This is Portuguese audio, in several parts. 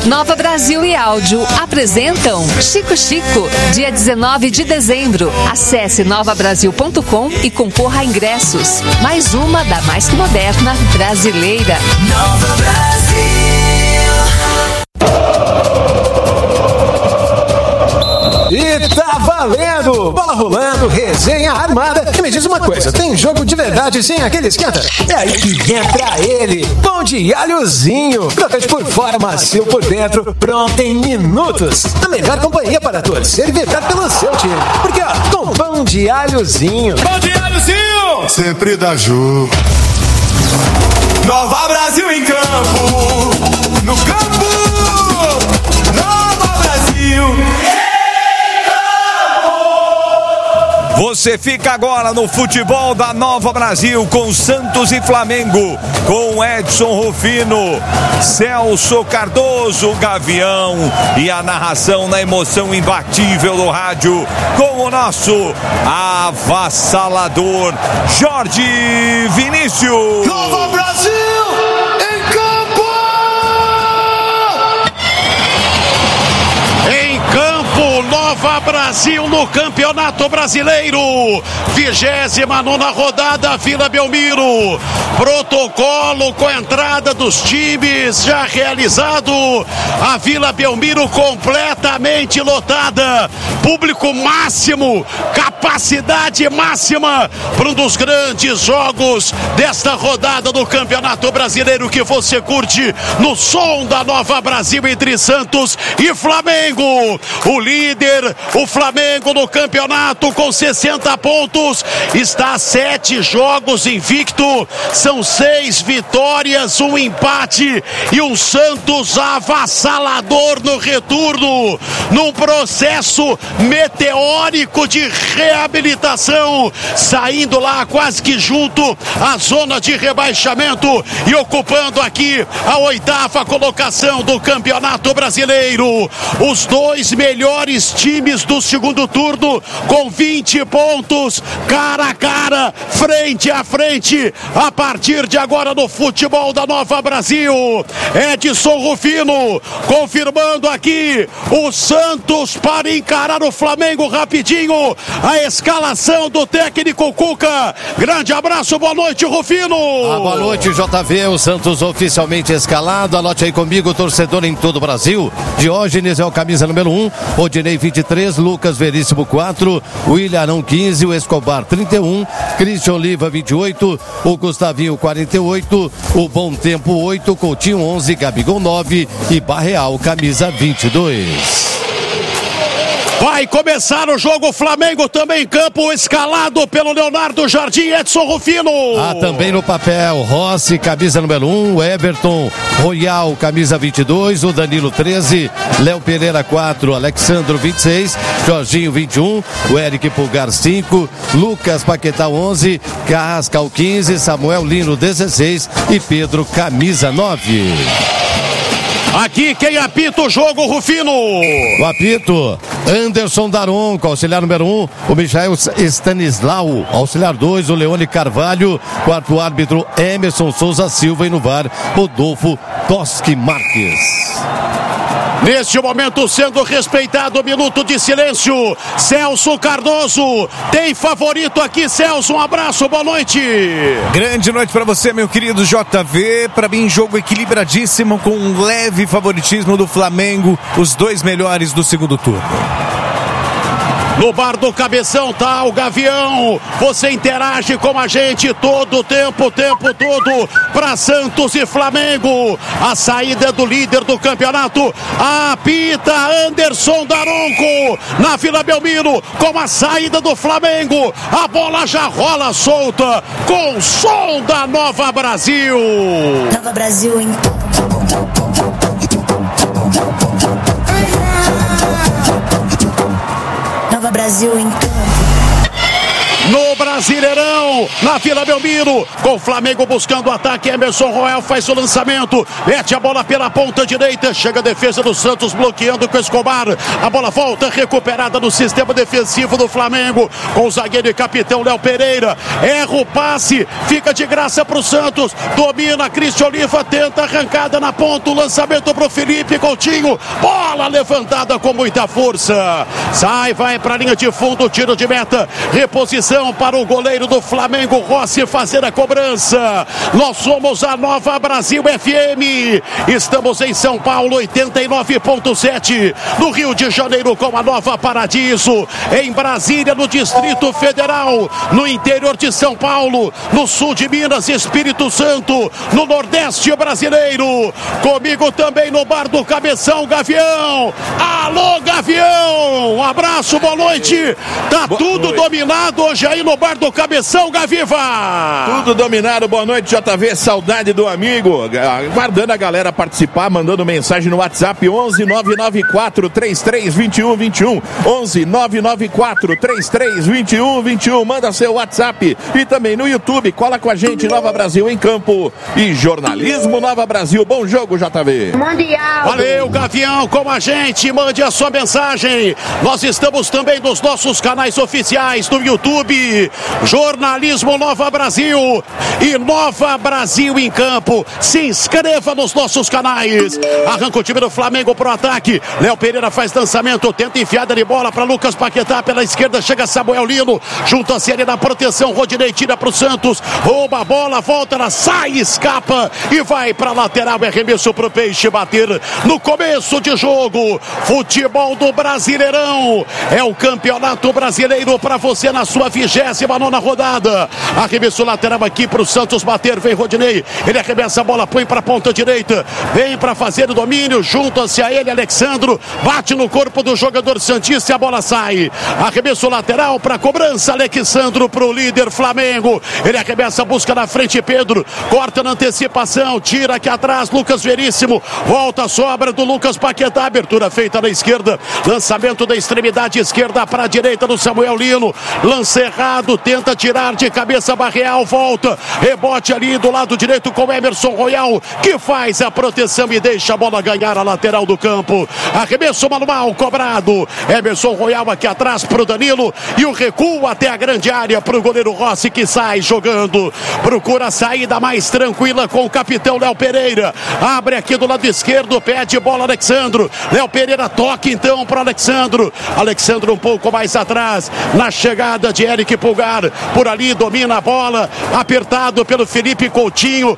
Nova Brasil e Áudio apresentam Chico Chico, dia 19 de dezembro. Acesse novabrasil.com e concorra a ingressos. Mais uma da mais que moderna brasileira. Nova Brasil. E tá valendo! Bola rolando, resenha armada. E me diz uma coisa, tem jogo de verdade sem aquele esquenta? É aí que entra ele, pão de alhozinho. Crocante por fora, macio por dentro, pronto em minutos. A melhor companhia para torcer e vibrar pelo seu time. Porque ó, com pão de alhozinho. Pão de alhozinho! Sempre dá jogo. Nova Brasil em campo! No campo! Nova Brasil! Você fica agora no futebol da Nova Brasil com Santos e Flamengo, com Edson Rufino, Celso Cardoso, Gavião e a narração na emoção imbatível do rádio com o nosso avassalador Jorge Vinícius. Nova Brasil em campo! Em campo, Nova Brasil no Campeonato Brasileiro, 29ª rodada, Vila Belmiro. Protocolo com a entrada dos times já realizado. A Vila Belmiro completamente lotada. Público máximo, capacidade máxima para um dos grandes jogos desta rodada do Campeonato Brasileiro que você curte no som da Nova Brasil entre Santos e Flamengo. O líder, o Flamengo no campeonato com 60 pontos, está a 7 jogos invicto, são 6 vitórias, um empate e um Santos avassalador no retorno, num processo meteórico de reabilitação, saindo lá quase que junto à zona de rebaixamento e ocupando aqui a 8ª colocação do Campeonato Brasileiro. Os dois melhores times do segundo turno com 20 pontos, cara a cara, frente a frente, a partir de agora no futebol da Nova Brasil. Edson Rufino confirmando aqui o Santos para encarar o Flamengo rapidinho, a escalação do técnico Cuca. Grande abraço, boa noite, Rufino. Boa noite, JV, o Santos oficialmente escalado. Anote aí comigo, torcedor em todo o Brasil. Diógenes é o camisa número 1, Odinei 23, Lucas Veríssimo 4, William Arão 15, o Escobar 31, Cristian Oliva 28, o Gustavinho 48, o Bom Tempo 8, Coutinho 11, Gabigol 9 e Barreal camisa 22. Vai começar o jogo, Flamengo também em campo, escalado pelo Leonardo Jardim, Edson Rufino. Também no papel, Rossi, camisa número 1, Everton Royal, camisa 22, o Danilo 13, Léo Pereira 4, Alexandro 26, Jorginho 21, o Eric Pulgar 5, Lucas Paquetá 11, Carrascal 15, Samuel Lino 16 e Pedro camisa 9. Aqui quem apita o jogo, Rufino? O apito, Anderson Daronco, auxiliar número 1, o Michael Stanislau, auxiliar 2, o Leone Carvalho, quarto árbitro Emerson Souza Silva e no VAR, Rodolfo Toschi Marques. Neste momento sendo respeitado o minuto de silêncio, Celso Cardoso, tem favorito aqui, Celso, um abraço, boa noite. Grande noite para você, meu querido JV, para mim jogo equilibradíssimo com um leve favoritismo do Flamengo, os dois melhores do segundo turno. No bar do Cabeção tá o Gavião, você interage com a gente todo o tempo todo, para Santos e Flamengo, a saída do líder do campeonato, apita Anderson Daronco, na Vila Belmiro, com a saída do Flamengo, a bola já rola solta, com o som da Nova Brasil. Nova Brasil em... Nova Brasil em campo. No Brasileirão, Royal, na Vila Belmiro, com o Flamengo buscando o ataque. Emerson Royal faz o lançamento, mete a bola pela ponta direita, chega a defesa do Santos bloqueando com o Escobar, a bola volta recuperada no sistema defensivo do Flamengo, com o zagueiro e capitão Léo Pereira, erra o passe, fica de graça para o Santos, domina Cristian Oliva, tenta arrancada na ponta, o lançamento para o Felipe Coutinho, bola levantada com muita força, sai, vai para a linha de fundo, tiro de meta, reposição para o goleiro do Flamengo, Rossi, fazer a cobrança. Nós somos a Nova Brasil FM, estamos em São Paulo 89.7, no Rio de Janeiro com a Nova Paradiso, em Brasília, no Distrito Federal, no interior de São Paulo, no sul de Minas, Espírito Santo, no Nordeste brasileiro, comigo também no Bar do Cabeção, Gavião. Alô, Gavião, um abraço, boa noite. Tá tudo dominado hoje aí no Bar do Cabeção, Gaviva. Tudo dominado, boa noite, JV, saudade do amigo, aguardando a galera participar, mandando mensagem no WhatsApp 11 994 33 21 21, 11 994 33 21 21, manda seu WhatsApp e também no YouTube, cola com a gente, Nova Brasil em Campo e Jornalismo Nova Brasil. Bom jogo, JV. Mundial. Valeu, Gavião, com a gente, mande a sua mensagem. Nós estamos também nos nossos canais oficiais do YouTube, Jornalismo Nova Brasil e Nova Brasil em Campo. Se inscreva nos nossos canais. Arranca o time do Flamengo pro ataque. Léo Pereira faz lançamento, tenta enfiada de bola para Lucas Paquetá pela esquerda, chega Samuel Lino, junta-se ali na proteção, Rodinei tira pro Santos, rouba a bola, volta, ela sai, escapa e vai pra lateral, arremesso pro Peixe bater no começo de jogo. Futebol do Brasileirão, é o Campeonato Brasileiro para você na sua 29ª rodada. Arremesso lateral aqui pro Santos bater, vem Rodinei, ele arremessa a bola, põe pra ponta direita, vem pra fazer o domínio, junta-se a ele Alexandro, bate no corpo do jogador santista e a bola sai. Arremesso lateral pra cobrança, Alexandro pro líder Flamengo, ele arremessa, busca na frente Pedro, corta na antecipação, tira aqui atrás Lucas Veríssimo, volta a sobra do Lucas Paquetá, abertura feita na esquerda, lançamento da extremidade esquerda para a direita do Samuel Lino, lance errado, tenta tirar de cabeça Barreal, volta, rebote ali do lado direito com Emerson Royal, que faz a proteção e deixa a bola ganhar a lateral do campo. Arremesso manual cobrado, Emerson Royal aqui atrás pro Danilo e o recuo até a grande área pro goleiro Rossi, que sai jogando, procura a saída mais tranquila com o capitão Léo Pereira, abre aqui do lado esquerdo, pede bola Alexandro, Léo Pereira toca então para Alexandro um pouco mais atrás, na chegada de Eric Pulgar, por ali domina a bola, apertado pelo Felipe Coutinho,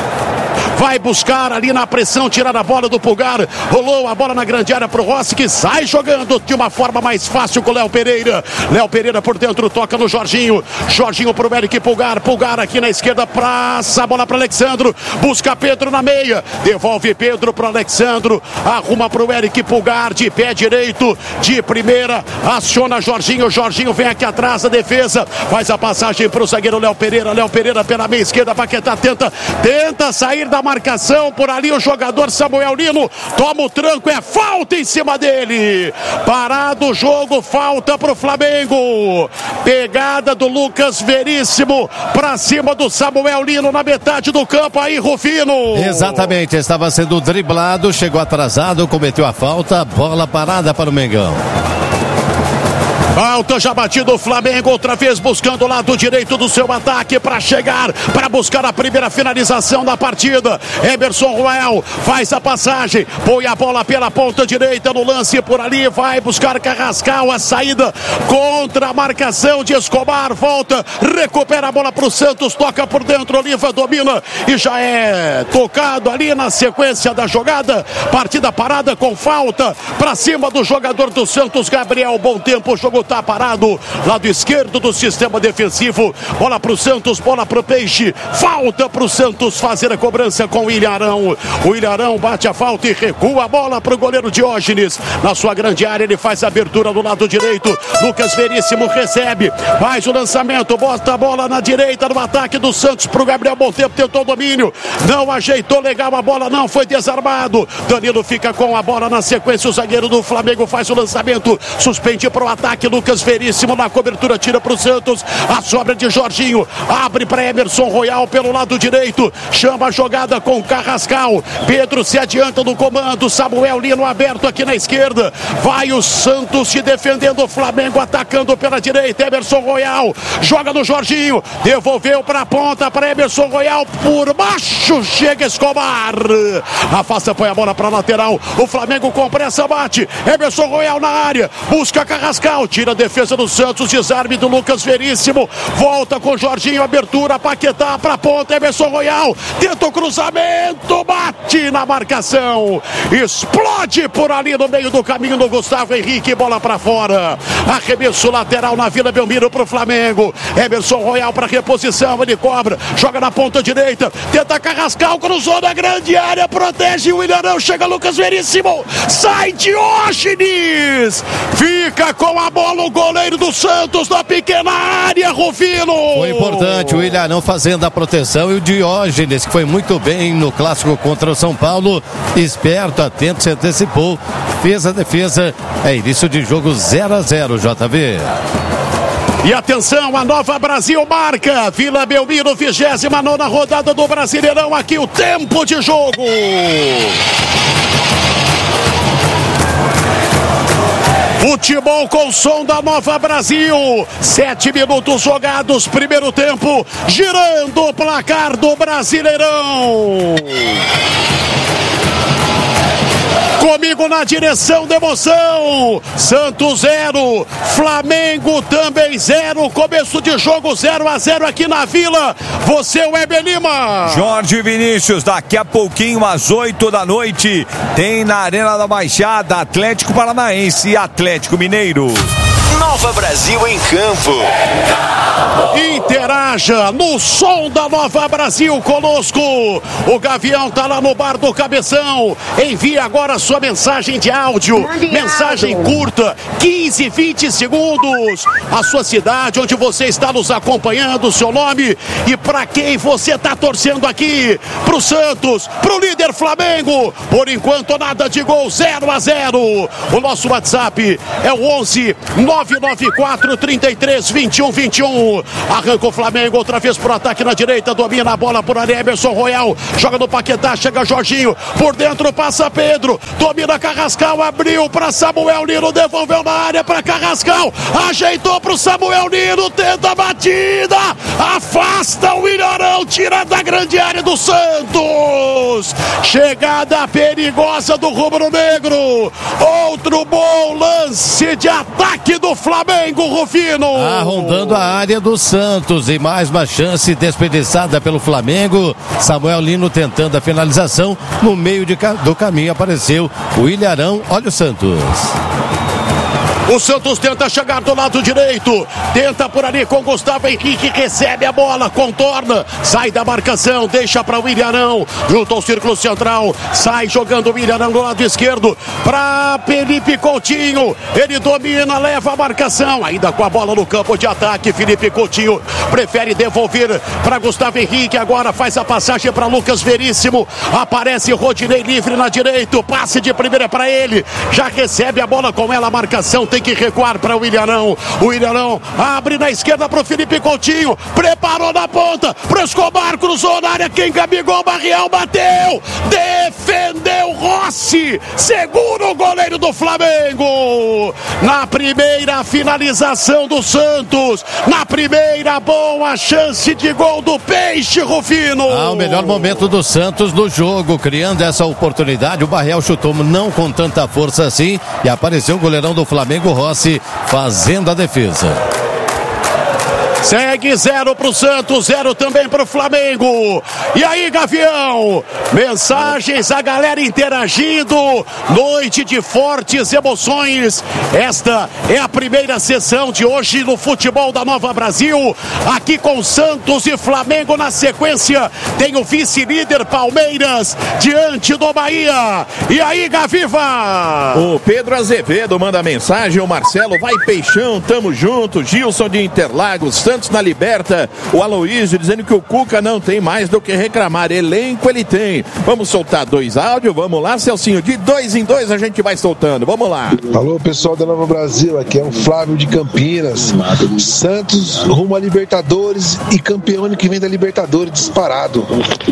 vai buscar ali na pressão, tirar a bola do Pulgar, rolou a bola na grande área pro Rossi, que sai jogando de uma forma mais fácil com o Léo Pereira por dentro, toca no Jorginho pro Eric Pulgar, Pulgar aqui na esquerda, passa a bola para Alexandro, busca Pedro na meia, devolve Pedro pro Alexandro, arruma pro Eric Pulgar, de pé direito, de primeira, aciona Jorginho vem aqui atrás da defesa, faz a passagem pro zagueiro Léo Pereira pela meia esquerda, Paquetá tenta sair da marcação, por ali o jogador Samuel Lino, toma o tranco, é falta em cima dele, parado o jogo, falta pro Flamengo, pegada do Lucas Veríssimo pra cima do Samuel Lino na metade do campo aí, Rufino. Exatamente, estava sendo driblado, chegou atrasado, cometeu a falta, bola parada para o Mengão. Falta já batido o Flamengo, outra vez buscando o lado direito do seu ataque para chegar, para buscar a primeira finalização da partida. Emerson Royal faz a passagem, põe a bola pela ponta direita no lance, por ali vai buscar Carrascal, a saída contra a marcação de Escobar, volta, recupera a bola para o Santos, toca por dentro, Oliva domina e já é tocado ali na sequência da jogada, partida parada com falta para cima do jogador do Santos, Gabriel. Bom tempo, o jogo tá parado, lado esquerdo do sistema defensivo, bola pro Santos, bola pro Peixe, falta pro Santos fazer a cobrança com o Ilharão. O Ilharão bate a falta e recua a bola pro goleiro Diógenes, na sua grande área, ele faz a abertura do lado direito, Lucas Veríssimo recebe, faz o lançamento, bota a bola na direita no ataque do Santos pro Gabriel. Bom tempo, tentou o domínio, não ajeitou legal a bola, não, foi desarmado, Danilo fica com a bola na sequência, o zagueiro do Flamengo faz o lançamento, suspende pro ataque, ataque. Lucas Veríssimo na cobertura, tira para o Santos. A sobra de Jorginho, abre para Emerson Royal pelo lado direito, chama a jogada com Carrascal. Pedro se adianta no comando, Samuel Lino aberto aqui na esquerda. Vai o Santos se defendendo, o Flamengo atacando pela direita. Emerson Royal joga no Jorginho, devolveu para a ponta para Emerson Royal, por baixo chega Escobar, afasta, põe a bola para lateral. O Flamengo com pressa bate. Emerson Royal na área, busca Carrascal, tira a defesa do Santos, desarme do Lucas Veríssimo, volta com Jorginho, abertura, Paquetá para a ponta. Emerson Royal tenta o cruzamento, bate na marcação, explode por ali no meio do caminho do Gustavo Henrique, bola para fora. Arremesso lateral na Vila Belmiro para o Flamengo. Emerson Royal para reposição, ele cobra, joga na ponta direita, tenta Carrascal, cruzou na grande área, protege o Ilharão, chega Lucas Veríssimo, sai Diógenes, fica com a bola o goleiro do Santos na pequena área, Rufino. Foi importante o Ilharão fazendo a proteção, e o Diógenes, que foi muito bem no clássico contra o São Paulo, esperto, atento, se antecipou, fez a defesa. É início de jogo 0-0, JV. E atenção, a Nova Brasil marca. Vila Belmiro, 29ª rodada do Brasileirão. Aqui o tempo de jogo. Futebol com som da Nova Brasil. 7 minutos jogados, primeiro tempo. Girando o placar do Brasileirão. Comigo na direção da emoção. Santos 0, Flamengo também 0. Começo de jogo 0-0 aqui na Vila. Você, Weber Lima. Jorge Vinícius, daqui a pouquinho às 8 da noite tem na Arena da Baixada Atlético Paranaense e Atlético Mineiro. Nova Brasil em campo. Interaja no som da Nova Brasil conosco. O Gavião tá lá no bar do Cabeção. Envie agora sua mensagem de áudio. Mensagem curta, 15, 20 segundos. A sua cidade, onde você está nos acompanhando, seu nome e para quem você está torcendo aqui. Pro Santos, pro líder Flamengo. Por enquanto nada de gol, 0-0. O nosso WhatsApp é o 11 994 33 21 21. Arranca o Flamengo, outra vez pro ataque na direita, domina a bola por ali, Emerson Royal, joga no Paquetá, chega Jorginho, por dentro passa Pedro, domina Carrascal, abriu para Samuel Lino, devolveu na área para Carrascal, ajeitou pro Samuel Lino, tenta a batida, afasta o Ilharão, tira da grande área do Santos, chegada perigosa do rubro-negro, outro bom lance de ataque do Flamengo, Rufino. Rondando a área do Santos e mais uma chance desperdiçada pelo Flamengo. Samuel Lino tentando a finalização, no meio do caminho apareceu o Ilharão. Olha o Santos. O Santos tenta chegar do lado direito, tenta por ali com Gustavo Henrique, recebe a bola, contorna, sai da marcação, deixa para o Ilharão, junto ao círculo central, sai jogando o Ilharão do lado esquerdo, para Felipe Coutinho, ele domina, leva a marcação, ainda com a bola no campo de ataque, Felipe Coutinho prefere devolver para Gustavo Henrique, agora faz a passagem para Lucas Veríssimo, aparece Rodinei livre na direita, passe de primeira para ele, já recebe a bola com ela, a marcação, tem que recuar para o Ilharão. O Ilharão abre na esquerda para o Felipe Coutinho. Preparou na ponta para o Escobar. Cruzou na área. Quem Gabigol, Barrial bateu. Defendeu Rossi. Segura o goleiro do Flamengo. Na primeira finalização do Santos. Na primeira boa chance de gol do Peixe, Rufino. O melhor momento do Santos no jogo. Criando essa oportunidade. O Barrial chutou não com tanta força assim. E apareceu o goleirão do Flamengo, Rossi, fazendo a defesa. Segue 0 pro Santos, 0 também pro Flamengo. E aí, Gavião? Mensagens, a galera interagindo. Noite de fortes emoções. Esta é a primeira sessão de hoje no futebol da Nova Brasil. Aqui com Santos e Flamengo na sequência. Tem o vice-líder Palmeiras diante do Bahia. E aí, Gaviva? O Pedro Azevedo manda mensagem. O Marcelo, vai Peixão, tamo junto. Gilson de Interlagos, Santos na Liberta. O Aloísio dizendo que o Cuca não tem mais do que reclamar. Elenco ele tem. Vamos soltar 2 áudios? Vamos lá, Celcinho. De 2 em 2 a gente vai soltando. Vamos lá. Alô, pessoal da Nova Brasil. Aqui é o Flávio de Campinas. Santos rumo a Libertadores e campeão ano que vem da Libertadores disparado.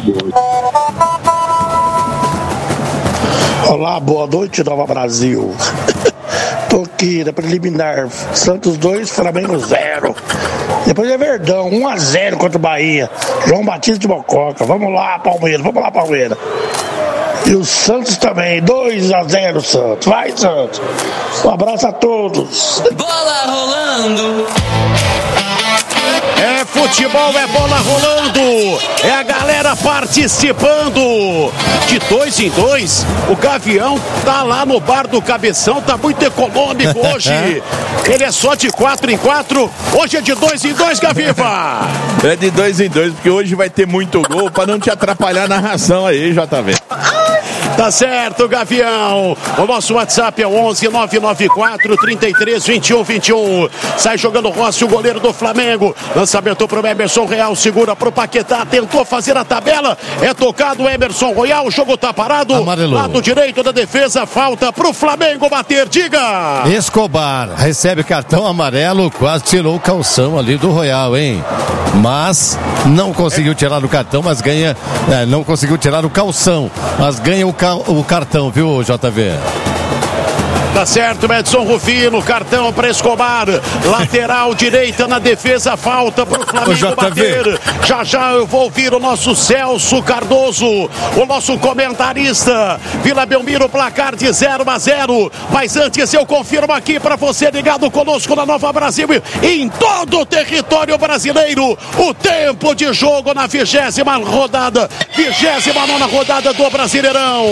Olá, boa noite, Nova Brasil. Tô aqui na preliminar. Santos 2, Flamengo 0. Depois é Verdão, 1-0 contra o Bahia. João Batista de Mococa. Vamos lá, Palmeiras. E o Santos também, 2-0 Santos. Vai, Santos. Um abraço a todos. Bola rolando. É futebol, é bola rolando, é a galera participando. De 2 em 2, o Gavião tá lá no bar do Cabeção, tá muito econômico hoje. Ele é só de 4 em 4, hoje é de 2 em 2, Gaviva. É de 2 em 2, porque hoje vai ter muito gol pra não te atrapalhar na ração aí, JV. Tá certo, Gavião. O nosso WhatsApp é 11 994 33 21 21. Sai jogando Rossi, o goleiro do Flamengo. Lançamento pro Emerson Royal, segura pro Paquetá, tentou fazer a tabela. É tocado o Emerson Royal, o jogo tá parado. Amarelo. Lado direito da defesa, falta pro Flamengo bater, diga. Escobar recebe cartão amarelo, quase tirou o calção ali do Royal, hein? Mas não conseguiu tirar o cartão, mas ganha. Não conseguiu tirar o calção, mas ganha o cartão, viu, JV? Tá certo, Edson Rufino, cartão para Escobar, lateral direita na defesa, falta pro Flamengo bater. Já eu vou ouvir o nosso Celso Cardoso, o nosso comentarista. Vila Belmiro, placar de 0-0. Mas antes eu confirmo aqui para você ligado conosco na Nova Brasil, em todo o território brasileiro, o tempo de jogo na 29ª rodada, 29ª rodada do Brasileirão.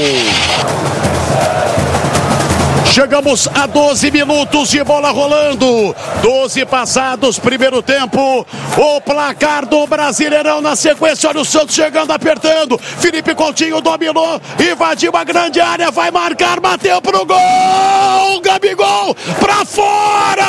Chegamos a 12 minutos de bola rolando. 12 passados, primeiro tempo. O placar do Brasileirão na sequência. Olha o Santos chegando, apertando. Felipe Coutinho dominou, invadiu a grande área, vai marcar, bateu pro gol. Gabigol pra fora.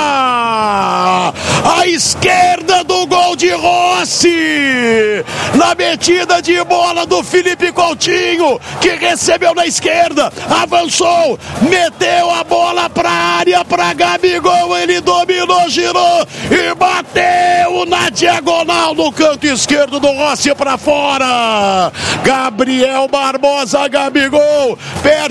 À esquerda do gol de Rossi. Na metida de bola do Felipe Coutinho, que recebeu na esquerda, avançou, meteu a bola pra área, pra Gabigol, ele dominou, girou e bateu na diagonal no canto esquerdo do Rossi pra fora. Gabriel Barbosa, Gabigol, perde